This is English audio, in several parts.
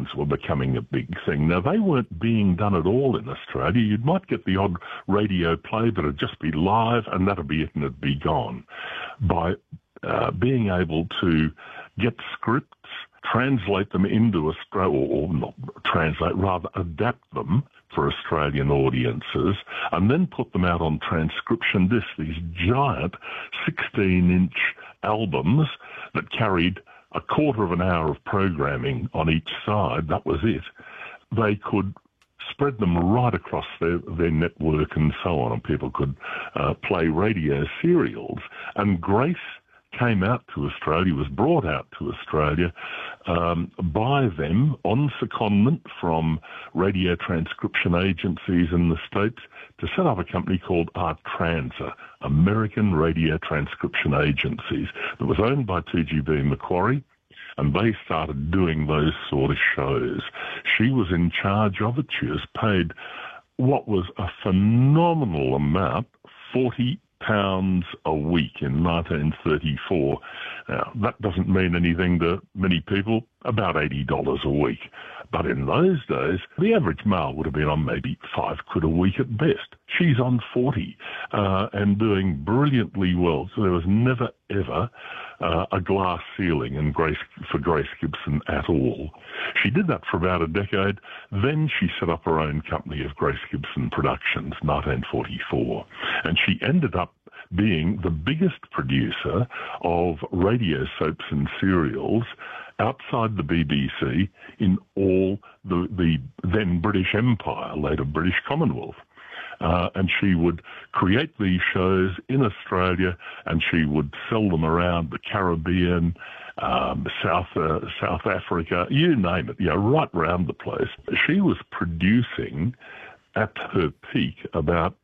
auditions were becoming a big thing. Now, they weren't being done at all in Australia. You might get the odd radio play, but it'd just be live, and that'd be it, and it'd be gone. By being able to get scripts, translate them into or not translate, rather adapt them for Australian audiences, and then put them out on transcription discs, these giant 16-inch albums that carried a quarter of an hour of programming on each side. That was it. They could spread them right across their network and so on, and people could play radio serials. And Grace came out to Australia, was brought out to Australia by them on secondment from radio transcription agencies in the States to set up a company called ARTRANSA, American Radio Transcription Agencies, that was owned by TGB Macquarie, and they started doing those sort of shows. She was in charge of it. She was paid what was a phenomenal amount, £40 a week in 1934. Now, that doesn't mean anything to many people, about $80 a week. But in those days, the average male would have been on maybe £5 a week at best. She's on 40 and doing brilliantly well. So there was never, ever a glass ceiling for Grace Gibson at all. She did that for about a decade. Then she set up her own company of Grace Gibson Productions, 1944. And she ended up being the biggest producer of radio soaps and serials outside the BBC in all the then British Empire, later British Commonwealth. And she would create these shows in Australia, and she would sell them around the Caribbean, South Africa, you name it, right around the place. She was producing, at her peak, about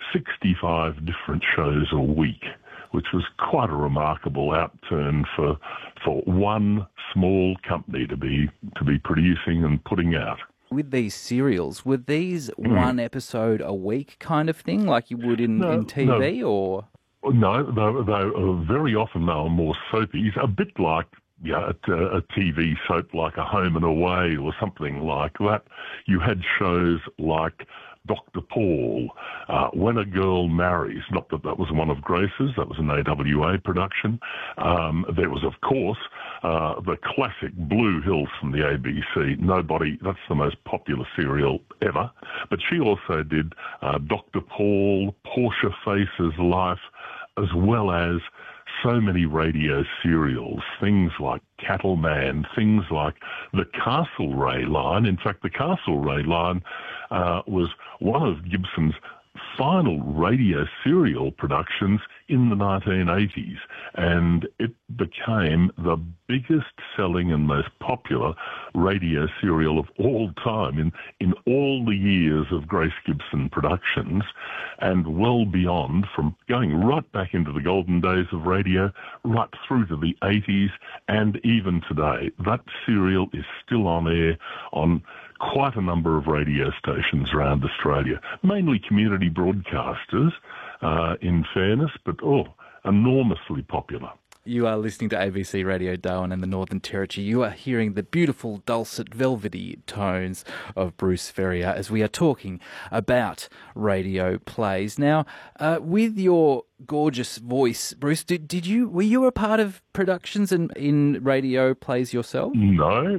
65 different shows a week, which was quite a remarkable outturn for one small company to be producing and putting out. With these serials, were these one episode a week kind of thing, like you would in TV, no. or? No, they very often they were more soapies, a bit like a TV soap like A Home and Away or something like that. You had shows like Dr. Paul, When a Girl Marries. Not that was one of Grace's, that was an AWA production. There was, of course, the classic Blue Hills from the ABC. That's the most popular serial ever. But she also did Dr. Paul, Portia Faces Life, as well as so many radio serials, things like Cattleman, things like the Castlereagh line. In fact, the Castlereagh line was one of Gibson's final radio serial productions in the 1980s, and it became the biggest selling and most popular radio serial of all time in all the years of Grace Gibson Productions, and well beyond, from going right back into the golden days of radio, right through to the 80s, and even today. That serial is still on air on quite a number of radio stations around Australia, mainly community broadcasters, in fairness, but enormously popular. You are listening to ABC Radio Darwin and the Northern Territory. You are hearing the beautiful, dulcet, velvety tones of Bruce Ferrier as we are talking about radio plays. Now, with your gorgeous voice, Bruce, were you a part of productions in radio plays yourself? No.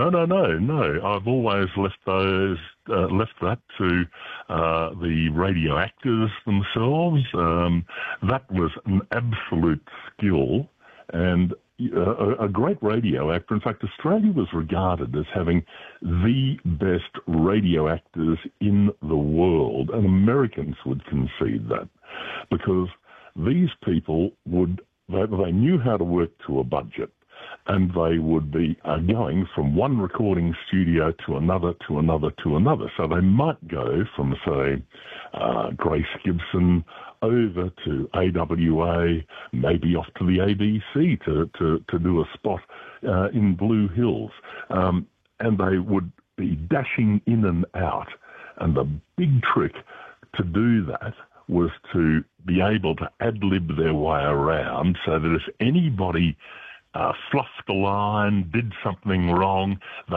I've always left that to the radio actors themselves. That was an absolute skill and a great radio actor. In fact, Australia was regarded as having the best radio actors in the world, and Americans would concede that, because these people they knew how to work to a budget. And they would be going from one recording studio to another, to another, to another. So they might go from, say, Grace Gibson over to AWA, maybe off to the ABC to do a spot in Blue Hills. And they would be dashing in and out. And the big trick to do that was to be able to ad-lib their way around, so that if anybody fluffed the line, did something wrong, they